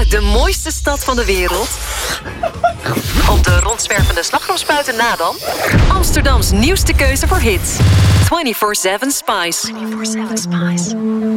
de mooiste stad van de wereld? Op de rondzwervende slagroomspuiten na dan? Amsterdams nieuwste keuze voor hits. 24/7 Spice.